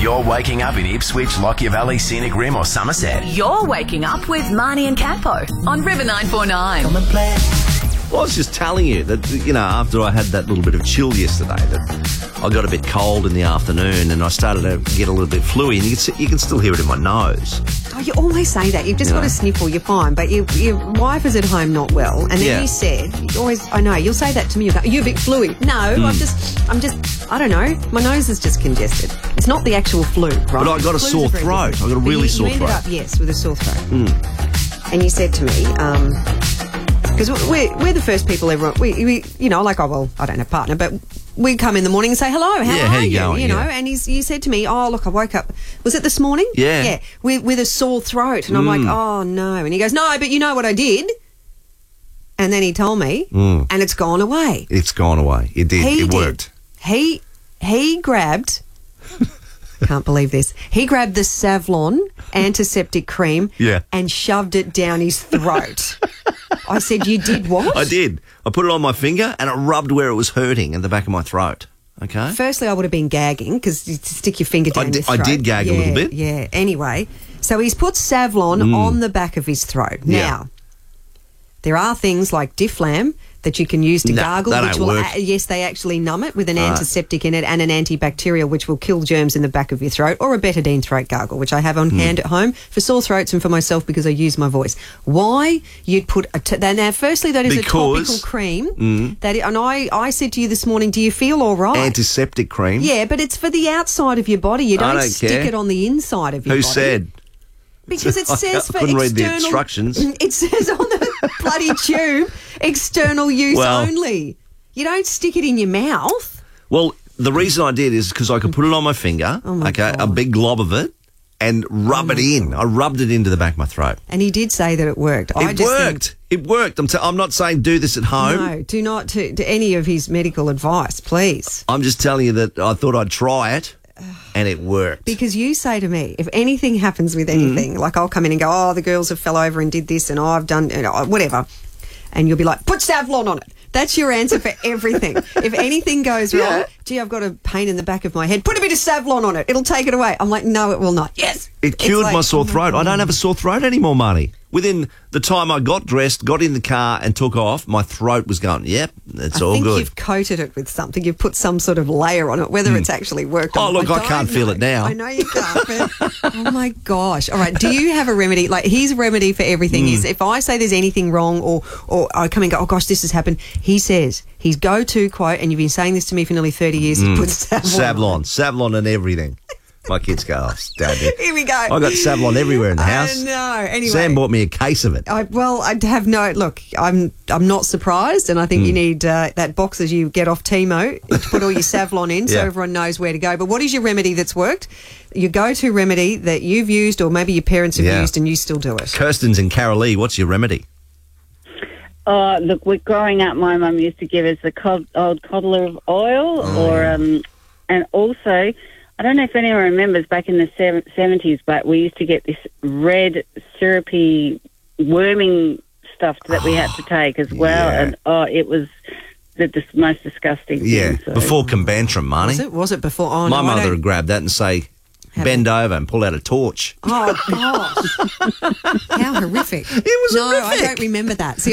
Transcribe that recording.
you're waking up in Ipswich, Lockyer Valley, Scenic Rim or Somerset. You're waking up with Marnie and Campo on River 949. Well, I was just telling you that, after I had that little bit of chill yesterday, that I got a bit cold in the afternoon and I started to get a little bit fluey, and you can still hear it in my nose. Oh, you always say that. You've just got a sniffle, you're fine. But your wife is at home not well, and then you said, I know, you'll say that to me, you're a bit fluey. No, I'm just, I don't know, my nose is just congested. It's not the actual flu, right? But I got a sore throat. I got a really sore throat. You ended up, yes, with a sore throat. And you said to me, because we're the first people ever, we I don't have a partner, but we come in the morning and say, hello, how are you? Going, and you said to me, oh, look, I woke up, was it this morning? Yeah. With a sore throat. And I'm like, oh, no. And he goes, no, but you know what I did? And then he told me, and it's gone away. It's gone away. It did. It worked. He grabbed... Can't believe this. He grabbed the Savlon antiseptic cream and shoved it down his throat. I said, you did what? I did. I put it on my finger and it rubbed where it was hurting at the back of my throat. Okay? Firstly, I would have been gagging because you stick your finger down your throat. I did gag a little bit. Yeah. Anyway, so he's put Savlon on the back of his throat. Now, there are things like Difflam that you can use to gargle, which will yes, they actually numb it with an antiseptic in it and an antibacterial, which will kill germs in the back of your throat, or a betadine throat gargle, which I have on hand at home for sore throats and for myself because I use my voice. Why you'd put now? Firstly, that is a topical cream. And I said to you this morning, do you feel all right? Antiseptic cream. Yeah, but it's for the outside of your body. You don't stick it on the inside of your body. Who said? Because it says for couldn't external... read the instructions. It says on the bloody tube, external use only. You don't stick it in your mouth. Well, the reason I did is because I could put it on my finger, God. A big glob of it, and rub it in. I rubbed it into the back of my throat. And he did say that it worked. It worked. I'm not saying do this at home. No, do not to any of his medical advice, please. I'm just telling you that I thought I'd try it. And it worked. Because you say to me, if anything happens with anything, like I'll come in and go, oh, the girls have fell over and did this and I've done, whatever. And you'll be like, put Savlon on it. That's your answer for everything. If anything goes wrong, gee, I've got a pain in the back of my head. Put a bit of Savlon on it. It'll take it away. I'm like, no, it will not. Yes. It cured my sore throat. I don't have a sore throat anymore, Marnie. Within the time I got dressed, got in the car and took off, my throat was going, yep, it's all good. I think you've coated it with something. You've put some sort of layer on it, whether it's actually worked. Oh, look, I can't feel it now. I know you can't, but oh, my gosh. All right, do you have a remedy? Like, his remedy for everything is if I say there's anything wrong or I come and go, oh, gosh, this has happened, he says, his go-to quote, and you've been saying this to me for nearly 30 years, he puts Savlon and everything. My kids go, oh, Dad. Here we go. I got Savlon everywhere in the house. No, anyway. Sam bought me a case of it. I'd have no... Look, I'm not surprised, and I think you need that box as you get off Timo to put all your Savlon in so everyone knows where to go. But what is your remedy that's worked? Your go-to remedy that you've used or maybe your parents have used and you still do it? Kirsten's in Carolee. What's your remedy? Look, growing up, my mum used to give us the old cod liver oil and also... I don't know if anyone remembers back in the 70s, but we used to get this red, syrupy, worming stuff that we had to take as well. And, it was the most disgusting thing. Yeah, so. Before Combantrum, Marnie. Was it before? Oh, my mother would grab that and say, bend over and pull out a torch. Oh, gosh. How horrific. It was horrific. No, I don't remember that. See,